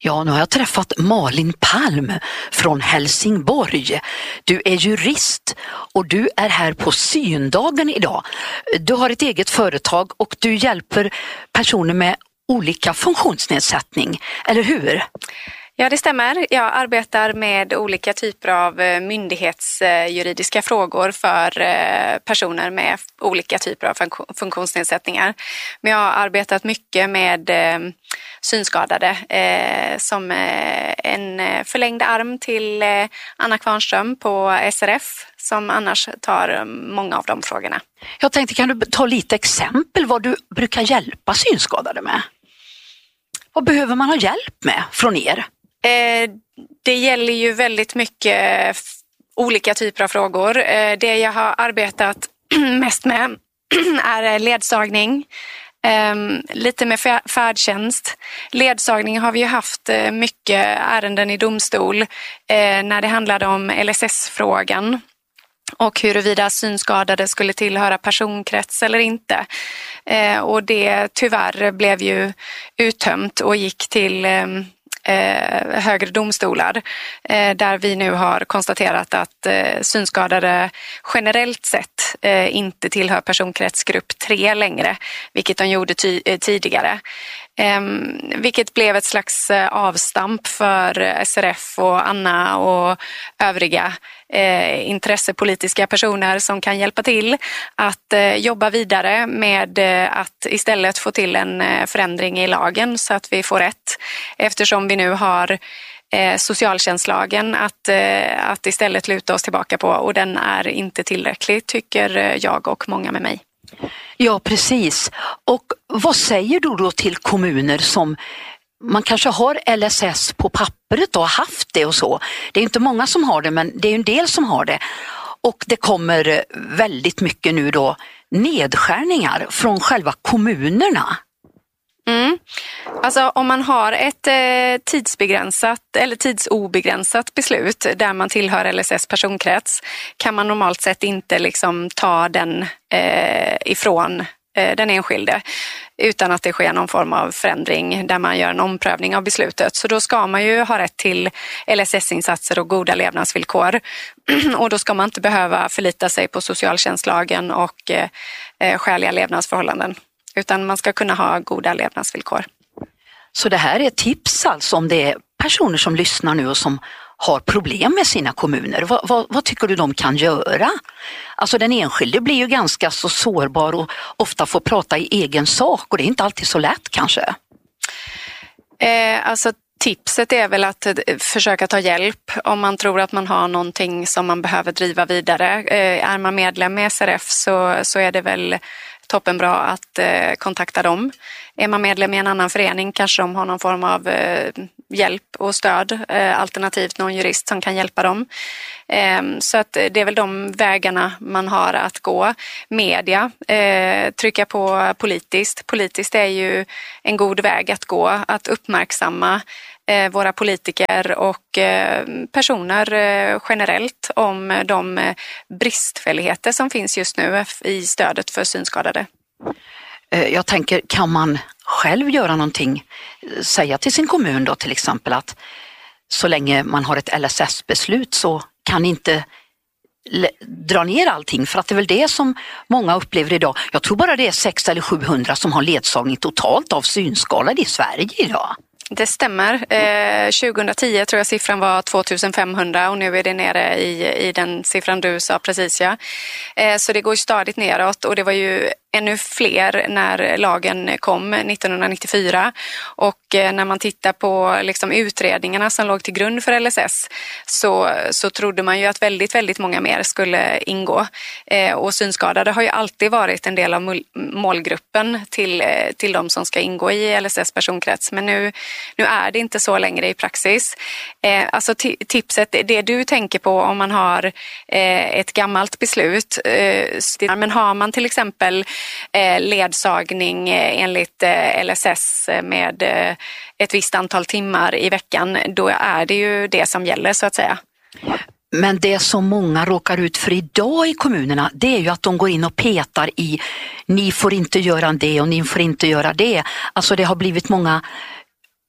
Ja, nu har jag träffat Malin Palm från Helsingborg. Du är jurist och du är här på syndagen idag. Du har ett eget företag och du hjälper personer med olika funktionsnedsättning, eller hur? Ja, det stämmer. Jag arbetar med olika typer av myndighetsjuridiska frågor för personer med olika typer av funktionsnedsättningar. Men jag har arbetat mycket med synskadade som en förlängd arm till Anna Kvarnström på SRF som annars tar många av de frågorna. Jag tänkte, kan du ta lite exempel vad du brukar hjälpa synskadade med? Vad behöver man ha hjälp med från er? Det gäller ju väldigt mycket olika typer av frågor. Det jag har arbetat mest med är ledsagning, lite med färdtjänst. Ledsagning har vi ju haft mycket ärenden i domstol när det handlade om LSS-frågan och huruvida synskadade skulle tillhöra personkrets eller inte. Och det tyvärr blev ju uttömt och gick till högre domstolar där vi nu har konstaterat att synskadade generellt sett inte tillhör personkretsgrupp 3 längre, vilket de gjorde tidigare. Vilket blev ett slags avstamp för SRF och Anna och övriga intressepolitiska personer som kan hjälpa till att jobba vidare med att istället få till en förändring i lagen så att vi får rätt, eftersom vi nu har socialtjänstlagen att istället luta oss tillbaka på, och den är inte tillräcklig, tycker jag och många med mig. Ja, precis. Och vad säger du då till kommuner som man kanske har LSS på pappret och har haft det och så? Det är inte många som har det, men det är en del som har det. Och det kommer väldigt mycket nu då nedskärningar från själva kommunerna. Alltså om man har ett tidsbegränsat eller tidsobegränsat beslut där man tillhör LSS personkrets kan man normalt sett inte liksom ta den ifrån den enskilde utan att det sker någon form av förändring där man gör en omprövning av beslutet. Så då ska man ju ha rätt till LSS-insatser och goda levnadsvillkor. Och då ska man inte behöva förlita sig på socialtjänstlagen och skäliga levnadsförhållanden. Utan man ska kunna ha goda levnadsvillkor. Så det här är ett tips alltså om det är personer som lyssnar nu och som har problem med sina kommuner. Vad tycker du de kan göra? Alltså den enskilde blir ju ganska så sårbar och ofta får prata i egen sak, och det är inte alltid så lätt kanske. Alltså tipset är väl att försöka ta hjälp om man tror att man har någonting som man behöver driva vidare. Är man medlem med SRF så är det väl toppenbra att kontakta dem. Är man medlem i en annan förening kanske de har någon form av hjälp och stöd, alternativt någon jurist som kan hjälpa dem. Så att det är väl de vägarna man har att gå. Media, trycka på politiskt. Politiskt är ju en god väg att gå, att uppmärksamma våra politiker och personer generellt om de bristfälligheter som finns just nu i stödet för synskadade. Jag tänker, kan man själv göra någonting, säga till sin kommun då till exempel att så länge man har ett LSS-beslut så kan inte dra ner allting, för att det är väl det som många upplever idag. Jag tror bara det är 600 eller 700 som har ledsagning totalt av synskadade i Sverige idag. Det stämmer. 2010 tror jag siffran var 2500 och nu är det nere i den siffran du sa precis. Ja. Så det går ju stadigt neråt, och det var ju ännu fler när lagen kom 1994, och när man tittar på liksom utredningarna som låg till grund för LSS så trodde man ju att väldigt, väldigt många mer skulle ingå, och synskadade har ju alltid varit en del av målgruppen till de som ska ingå i LSS personkrets, men nu är det inte så längre i praxis. Alltså tipset, det du tänker på om man har ett gammalt beslut, men har man till exempel ledsagning enligt LSS med ett visst antal timmar i veckan, då är det ju det som gäller så att säga. Men det som många råkar ut för idag i kommunerna, det är ju att de går in och petar i ni får inte göra det och ni får inte göra det. Alltså det har blivit många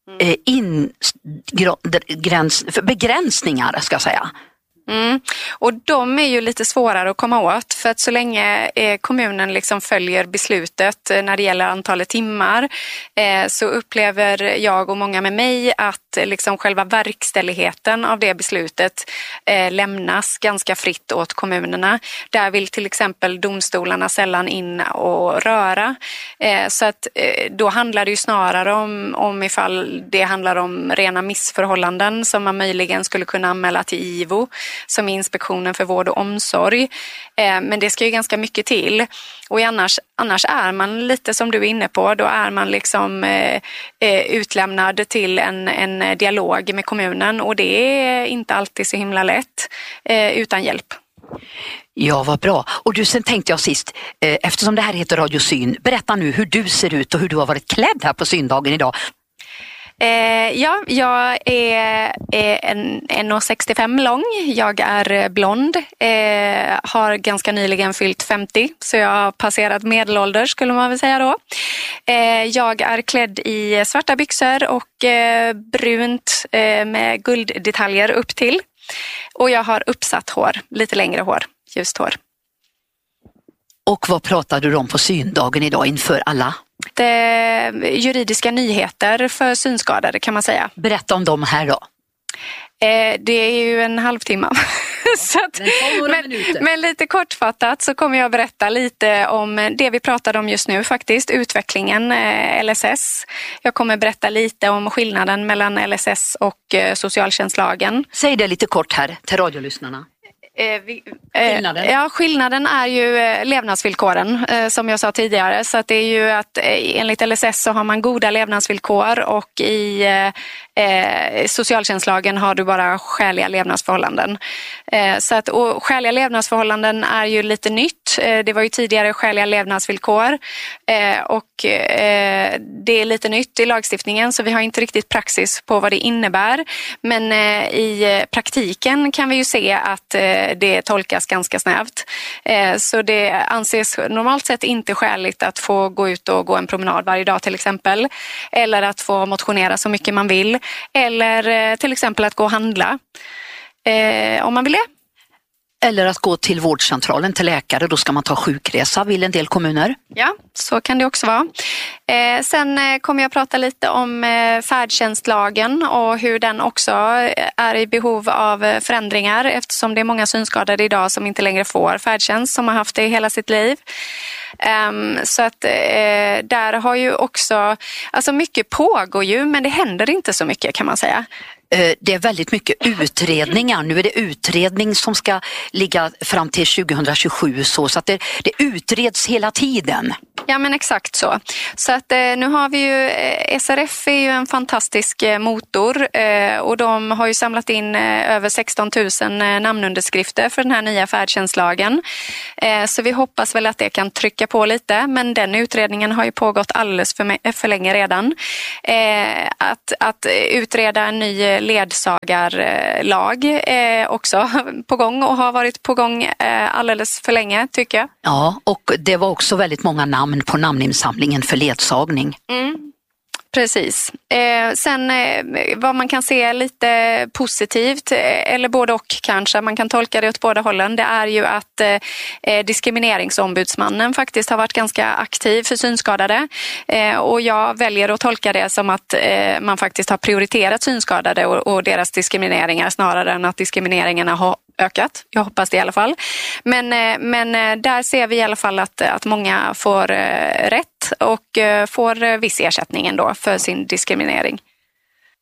begränsningar ska jag säga. Och de är ju lite svårare att komma åt, för att så länge kommunen liksom följer beslutet när det gäller antalet timmar, så upplever jag och många med mig att liksom själva verkställigheten av det beslutet lämnas ganska fritt åt kommunerna. Där vill till exempel domstolarna sällan in och röra. Så att då handlar det ju snarare om ifall det handlar om rena missförhållanden som man möjligen skulle kunna anmäla till IVO, som är Inspektionen för vård och omsorg. Men det ska ju ganska mycket till. Och annars är man lite som du är inne på, då är man liksom utlämnad till en dialog med kommunen, och det är inte alltid så himla lätt utan hjälp. Ja, vad bra. Och du, sen tänkte jag sist, eftersom det här heter Radio Syn, berätta nu hur du ser ut och hur du har varit klädd här på syndagen idag. Jag är 1,65 lång, jag är blond, har ganska nyligen fyllt 50, så jag har passerat medelålder skulle man väl säga då. Jag är klädd i svarta byxor och brunt med gulddetaljer upp till, och jag har uppsatt hår, lite längre hår, ljust hår. Och vad pratade du om på syndagen idag inför alla? Juridiska nyheter för synskadade kan man säga. Berätta om dem här då. Det är ju en halvtimme. Så att, men lite kortfattat så kommer jag berätta lite om det vi pratade om just nu faktiskt, utvecklingen LSS. Jag kommer berätta lite om skillnaden mellan LSS och socialtjänstlagen. Säg det lite kort här till radiolyssnarna. Skillnaden är ju levnadsvillkoren som jag sa tidigare, så att det är ju att enligt LSS så har man goda levnadsvillkor, och i socialtjänstlagen har du bara skäliga levnadsförhållanden. Så att, och skäliga levnadsförhållanden är ju lite nytt. Det var ju tidigare skäliga levnadsvillkor, och det är lite nytt i lagstiftningen, så vi har inte riktigt praxis på vad det innebär. Men i praktiken kan vi ju se att det tolkas ganska snävt. Så det anses normalt sett inte skäligt att få gå ut och gå en promenad varje dag till exempel, eller att få motionera så mycket man vill, eller till exempel att gå och handla om man vill det. Eller att gå till vårdcentralen till läkare, då ska man ta sjukresa, vill en del kommuner. Ja, så kan det också vara. Sen kommer jag prata lite om färdtjänstlagen och hur den också är i behov av förändringar, eftersom det är många synskadade idag som inte längre får färdtjänst, som har haft det i hela sitt liv. Så att där har ju också, alltså mycket pågår ju, men det händer inte så mycket kan man säga. Det är väldigt mycket utredningar. Nu är det utredning som ska ligga fram till 2027, så att det utreds hela tiden. Ja, men exakt så. Så att nu har vi ju, SRF är ju en fantastisk motor, och de har ju samlat in över 16 000 namnunderskrifter för den här nya färdtjänstlagen. Så vi hoppas väl att det kan trycka på lite, men den utredningen har ju pågått alldeles för länge redan. Att utreda en ny ledsagarlag också på gång, och har varit på gång alldeles för länge tycker jag. Ja, och det var också väldigt många namn på namninsamlingen för ledsagning. Precis. Sen vad man kan se lite positivt, eller både och kanske, man kan tolka det åt båda hållen, det är ju att diskrimineringsombudsmannen faktiskt har varit ganska aktiv för synskadade, och jag väljer att tolka det som att man faktiskt har prioriterat synskadade och deras diskrimineringar snarare än att diskrimineringarna har ökat. Jag hoppas det i alla fall. Men där ser vi i alla fall att många får rätt och får viss ersättning ändå för sin diskriminering.